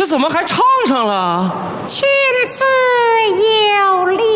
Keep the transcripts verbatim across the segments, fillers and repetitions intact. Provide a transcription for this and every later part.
这怎么还唱上了？ 君子有礼。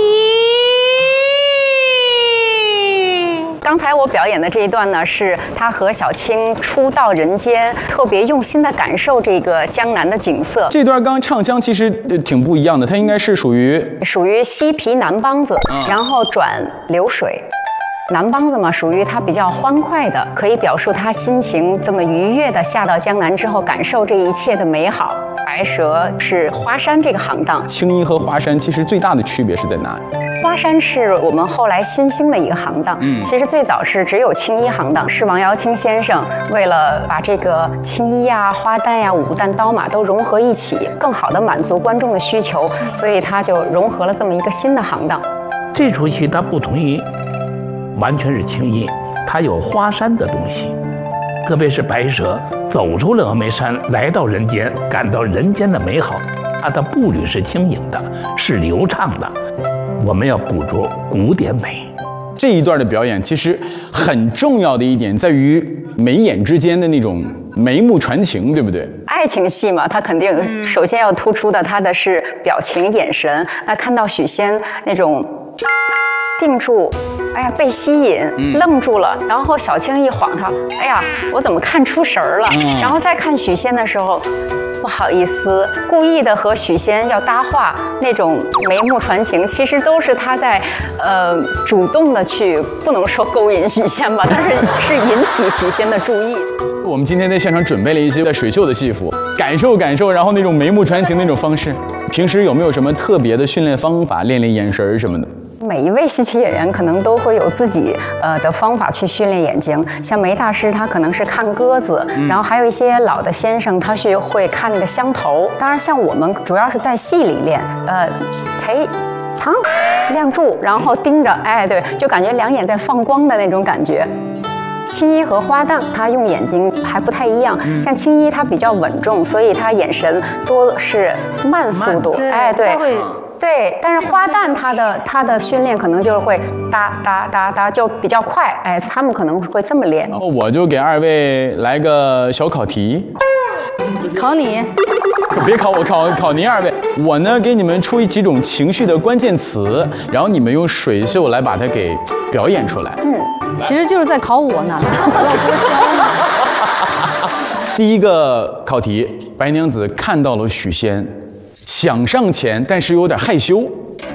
刚才我表演的这一段呢，是他和小青初到人间，特别用心的感受这个江南的景色。 这段刚唱腔其实呃挺不一样的，它应该是属于属于西皮南梆子， 嗯、 然后转流水。南梆子嘛，属于他比较欢快的，可以表述他心情这么愉悦的下到江南之后，感受这一切的美好。白蛇是花山这个行当， 青衣和华山其实最大的区别是在哪里？ 花山是我们后来新兴的一个行当，嗯，其实最早是只有青衣行当，是王瑶卿先生为了把这个青衣呀、花旦呀、武旦、刀马都融合一起，更好的满足观众的需求，所以他就融合了这么一个新的行当。 这出戏它不同于完全是青衣，它有花山的东西，特别是白蛇走出了峨眉山，来到人间，感到人间的美好。它的步履是轻盈的，是流畅的。我们要捕捉古典美。 这一段的表演其实很重要的一点在于眉眼之间的那种眉目传情，对不对？ 爱情戏嘛，它肯定首先要突出的，它的是表情、眼神。那看到许仙那种定住。哎呀，被吸引，嗯、愣住了，然后小青一晃他，哎呀，我怎么看出神儿了？嗯、然后再看许仙的时候，不好意思，故意的和许仙要搭话，那种眉目传情，其实都是他在呃主动的去，不能说勾引许仙吧，但是是引起许仙的注意。 我们今天在现场准备了一些水袖的戏服，感受感受，然后那种眉目传情那种方式。平时有没有什么特别的训练方法，练练眼神什么的？ 每一位戏曲演员可能都会有自己呃的方法去训练眼睛，像梅大师他可能是看鸽子，嗯、然后还有一些老的先生他是会看那个香头。当然，像我们主要是在戏里练，呃，忒藏亮住，然后盯着，哎，对，就感觉两眼在放光的那种感觉。青衣和花旦，他用眼睛还不太一样。嗯、像青衣，他比较稳重，所以他眼神多是慢速度。哎，对，对。但是花旦他的他的训练可能就是会哒哒哒哒，就比较快。哎，他们可能会这么练。 我就给二位来个小考题， 考你。 可别考我，考考您二位。我呢，给你们出几种情绪的关键词，然后你们用水袖来把它给表演出来。嗯。 其实就是在考我呢，我要多香呢。 第一个考题，白娘子看到了许仙，想上前，但是有点害羞，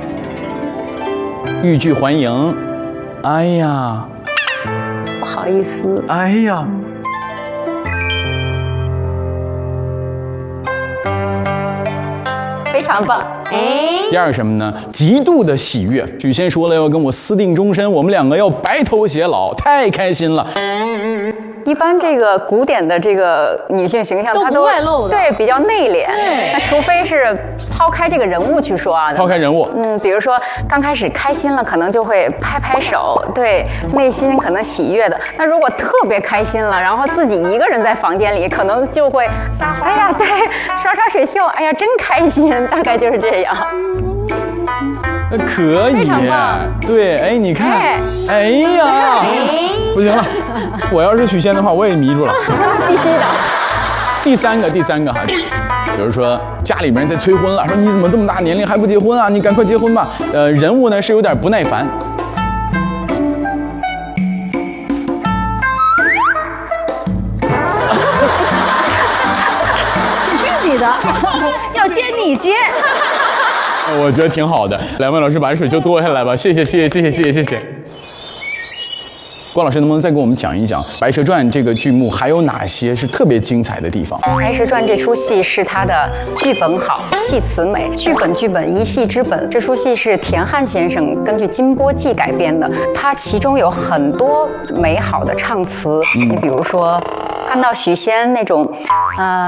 欲拒还迎。哎呀， 不好意思。 哎呀， 非常棒。 第二个什么呢？极度的喜悦。许仙说了要跟我私定终身，我们两个要白头偕老，太开心了。 一般这个古典的这个女性形象， 都不外露的， 对，比较内敛。那除非是抛开这个人物去说啊， 抛开人物， 嗯，比如说刚开始开心了，可能就会拍拍手，对，内心可能喜悦的。那如果特别开心了，然后自己一个人在房间里，可能就会撒花，哎呀，对，刷刷水袖，哎呀，真开心，大概就是这样。 可以，对，哎，你看，哎，哎呀，不行了，我要是许仙的话，我也迷住了， 必须的。 第三个，第三个哈，比如说家里面人在催婚了，说你怎么这么大年龄还不结婚啊？你赶快结婚吧。呃，人物呢是有点不耐烦。 去你的，要接你接。 我觉得挺好的，两位老师把水就脱下来吧，谢谢谢谢谢谢谢谢谢谢。关老师能不能再给我们讲一讲《白蛇传》这个剧目还有哪些是特别精彩的地方？ 《白蛇传》这出戏是它的剧本好，戏词美，剧本剧本一戏之本。这出戏是田汉先生根据《金波记》改编的，它其中有很多美好的唱词，嗯、你比如说看到许仙那种，呃。